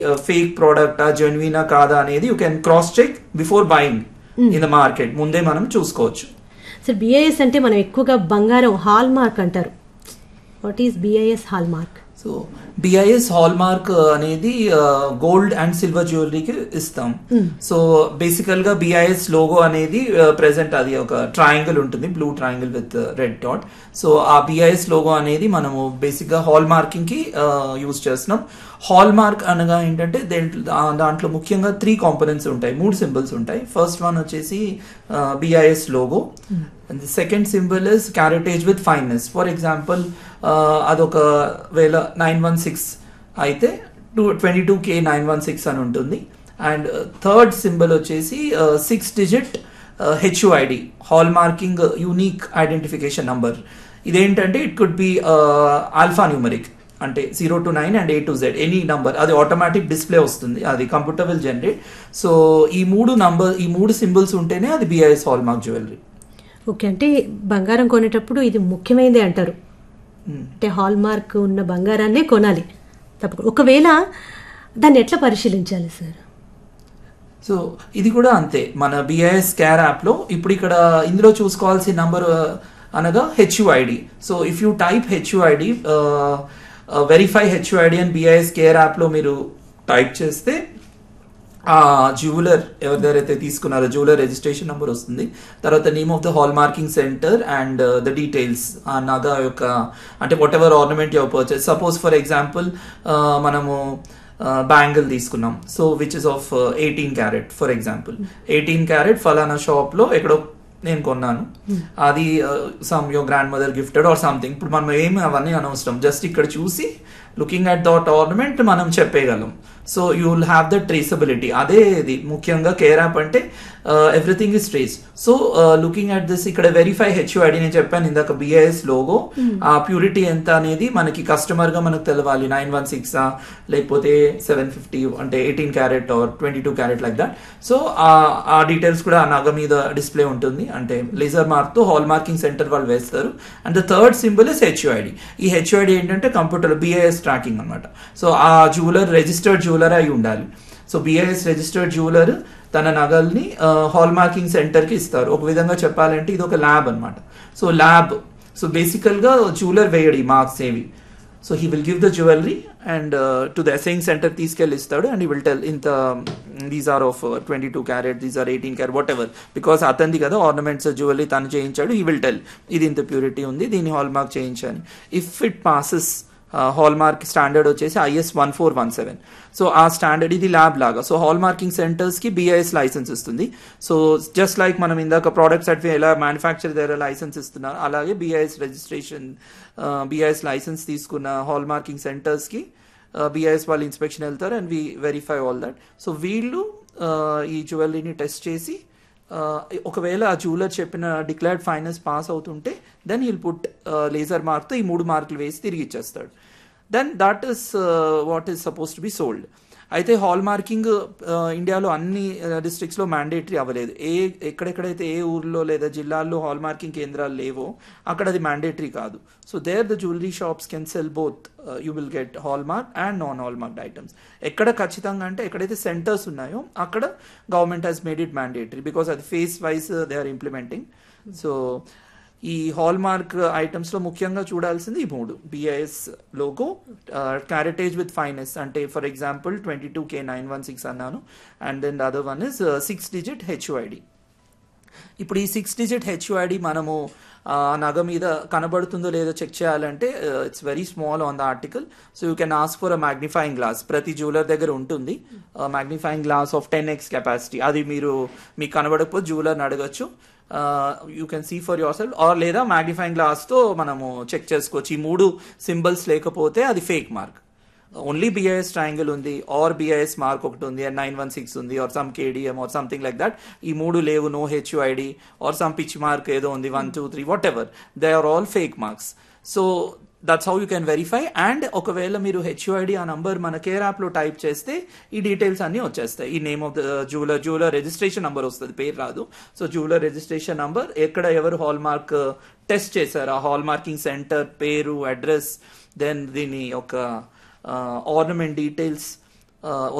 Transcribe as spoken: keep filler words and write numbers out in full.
Fake product జెన్యునా కాదా అనేది you can cross check before buying in the market. ముందే మనం చూసుకోవచ్చు. సార్ బిఐఎస్ అంటే మనం ఎక్కువగా బంగారం హాల్ మార్క్ అంటారు. What is BIS hall mark? So BIS hall mark అనేది గోల్డ్ అండ్ సిల్వర్ జ్యువెలరీకి ఇస్తాం. సో బేసికల్ గా బిఐఎస్ లోగో అనేది ప్రెసెంట్ అది ఒక ట్రయాంగిల్ ఉంటుంది, blue triangle with red dot. So ఆ బిఐఎస్ లోగో అనేది మనము బేసిక్ గా హాల్ మార్కింగ్ కి యూజ్ చేస్తున్నాం. హాల్ మార్క్ అనగా ఏంటంటే దాంట్లో ముఖ్యంగా త్రీ కాంపోనెంట్స్ ఉంటాయి, మూడు సింబల్స్ ఉంటాయి. ఫస్ట్ వన్ వచ్చేసి BIS logo. And the second symbol is caratage with fineness. For example, అదొక వేళ నైన్ వన్ సిక్స్ అయితే టూ ట్వంటీ టూ కే నైన్ వన్ సిక్స్ అని ఉంటుంది. అండ్ థర్డ్ సింబల్ వచ్చేసి six digit HUID, hall marking unique identification number. ఇదేంటంటే it could be alpha numeric, అంటే zero to nine and A to Z any number, అది automatic display వస్తుంది, అది computer will generate. So ఈ మూడు number ఈ మూడు సింబల్స్ ఉంటేనే అది BIS hall mark jewellery. Okay, అంటే బంగారం కొనేటప్పుడు ఇది ముఖ్యమైనది అంటారు. అంటే హాల్ మార్క్ ఉన్న బంగారాన్నే కొనాలి తప్పకుండా. ఒకవేళ దాన్ని ఎట్లా పరిశీలించాలి సార్? సో ఇది కూడా అంతే. మన బిఐఎస్ కేర్ యాప్ లో ఇప్పుడు ఇక్కడ ఇందులో చూసుకోవాల్సిన నంబర్ అనగా HUID. So if you type HUID, verify HUID అని బిఐఎస్ కేర్ యాప్ లో మీరు టైప్ చేస్తే ఆ జ్యువెలర్ ఎవరి దగ్గర అయితే తీసుకున్నారో జ్యువెలర్ రిజిస్ట్రేషన్ నెంబర్ వస్తుంది. తర్వాత name of the hall marking centre and the details, ఆ నగ యొక్క అంటే what ever ornament your purchase. Suppose for example మనము బ్యాంగిల్ తీసుకున్నాం, so which is of eighteen carrot for example. Eighteen carrot ఫలానా shop లో ఎక్కడో నేను కొన్నాను, అది some your grand mother gifted or something. ఇప్పుడు మనం ఏమి అవన్నీ అనవసరం, జస్ట్ ఇక్కడ చూసి లుకింగ్ అట్ దట్ ఆర్నమెంట్ మనం చెప్పేయగలం. So you will have the traceability. అదే ఇది ముఖ్యంగా కేర్ యాప్ అంటే everything is trace. So looking at this ఇక్కడ వెరిఫై హెచ్యుఐడి నేను చెప్పాను ఇందాక, బిఐఎస్ లోగో, ఆ ప్యూరిటీ ఎంత అనేది మనకి కస్టమర్ గా మనకు తెలవాలి. నైన్ వన్ సిక్స్ లేకపోతే సెవెన్ ఫిఫ్టీ అంటే eighteen carrot are twenty two carat like that. So ఆ డీటెయిల్స్ కూడా ఆ నగ మీద డిస్ప్లే ఉంటుంది, అంటే లేజర్ మార్క్ తో హాల్ మార్కింగ్ సెంటర్ వాళ్ళు వేస్తారు. And the third symbol is HUID. ఈ హెచ్యుఐడి ఏంటంటే కంప్యూటర్ బిఐఎస్ ట్రాకింగ్ అనమాట. సో ఆ జ్యువెలర్ రిజిస్టర్డ్ జ్యువెలర్ అయి ఉండాలి. సో బిఐఎస్ రిజిస్టర్డ్ జ్యువెలర్ తన నగల్ని హాల్ మార్కింగ్ సెంటర్ కి ఇస్తారు. ఒక విధంగా చెప్పాలంటే ఇది ఒక ల్యాబ్ అనమాట. సో ల్యాబ్, సో బేసికల్ గా జ్యువెలర్ వేయడు ఈ మార్క్స్ ఏవి. So he will give the jewellery and to the అసైయింగ్ centre తీసుకెళ్ళి ఇస్తాడు. అండ్ హీ విల్ టెల్ ఇంత these are of twenty two carat, these are eighteen carrot, what ever, because అతనిది కదా ornaments jewellery తను చేయించాడు. He will tell ఇది ఇంత purity ఉంది, దీన్ని హాల్ మార్క్ చేయించాలి. If it passes hall mark standard వచ్చేసి is one four one seven. So ఆ స్టాండర్డ్ ఇది ల్యాబ్ లాగా. సో హాల్ మార్కింగ్ సెంటర్స్ కి బిఐఎస్ లైసెన్స్ ఇస్తుంది. సో జస్ట్ లైక్ మనం ఇందాక ప్రోడక్ట్ సర్టిఫికేట్ ఎలా మ్యానుఫ్యాక్చర్ దగ్గర లైసెన్స్ ఇస్తున్నారు, అలాగే బిఐఎస్ రిజిస్ట్రేషన్ బిఐఎస్ లైసెన్స్ తీసుకున్న హాల్ మార్కింగ్ సెంటర్స్ కి బిఐఎస్ వాళ్ళు ఇన్స్పెక్షన్ వెళ్తారు and we verify all that. So వీళ్ళు ఈ జ్యువెలరీని టెస్ట్ చేసి ఒకవేళ ఆ జ్యువెలర్ చెప్పిన డిక్లేర్డ్ ఫైనాన్స్ పాస్ అవుతుంటే దెన్ హీల్ పుట్ లేజర్ మార్క్తో ఈ మూడు మార్కులు వేసి తిరిగి ఇచ్చేస్తాడు. Then that is what is suppose to be sold. అయితే హాల్ మార్కింగ్ ఇండియాలో అన్ని డిస్ట్రిక్ట్స్ లో మ్యాండేటరీ అవ్వలేదు. ఏ ఎక్కడెక్కడైతే ఏ ఊర్లో లేదా జిల్లాల్లో హాల్ మార్కింగ్ కేంద్రాలు లేవో అక్కడ అది మ్యాండేటరీ కాదు. So there the jewellery shops can sell both, you will get hall mark and non hall marked items. ఎక్కడ ఖచ్చితంగా అంటే ఎక్కడైతే సెంటర్స్ ఉన్నాయో అక్కడ government has made it mandatory because అది face wise they are implementing. So ఈ hall mark items లో ముఖ్యంగా చూడాల్సింది ఈ మూడు: బిఐఎస్ లోగో, క్యారెటేజ్ విత్ ఫైనెస్ అంటే for example twenty two K nine one six అన్నాను, and then the other one is six digit HUID. ఇప్పుడు ఈ సిక్స్ డిజిట్ హెచ్యుఐడి మనము నగ మీద కనబడుతుందో లేదో చెక్ చేయాలంటే it's very small on the article. So you can ask for a magnifying glass. ప్రతి jeweller దగ్గర ఉంటుంది magnifying glass of ten X capacity. అది మీరు మీకు కనబడకపోతే జ్యువెలర్ని అడగచ్చు, you can see for your self. Are లేదా మ్యాగ్నిఫైయింగ్ గ్లాస్తో మనము చెక్ చేసుకోవచ్చు. ఈ మూడు సింబల్స్ లేకపోతే అది fake mark. Only BIS triangle ఉంది ఆర్ బిఐఎస్ మార్క్ ఒకటి ఉంది అండ్ నైన్ వన్ సిక్స్ ఉంది are some KDM or something like that. ఈ మూడు లేవు, no HUID are some pitch mark ఏదో ఉంది one two three what ever, they are all fake marks. So that's how you can verify. And ఒకవేళ మీరు HUID ఆ number మన care app లో టైప్ చేస్తే ఈ డీటెయిల్స్ అన్ని వచ్చేస్తాయి. ఈ name of the jeweller, jeweller registration number వస్తుంది, పేరు రాదు. సో జ్యువెలర్ రిజిస్ట్రేషన్ నంబర్, ఎక్కడ ఎవరు హాల్ మార్క్ టెస్ట్ చేశారు, ఆ హాల్ మార్కింగ్ సెంటర్ పేరు, అడ్రస్, దెన్ దీని ఒక ఆర్నమెంట్ డీటెయిల్స్, ఆ,